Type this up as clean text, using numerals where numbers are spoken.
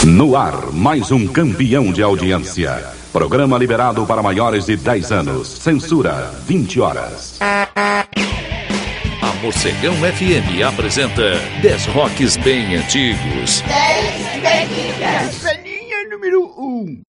No ar, mais um campeão de audiência. Programa liberado para maiores de 10 anos. Censura, 20 horas. A Morcegão FM apresenta 10 rocks bem antigos. 10 técnicas. Linha número 1.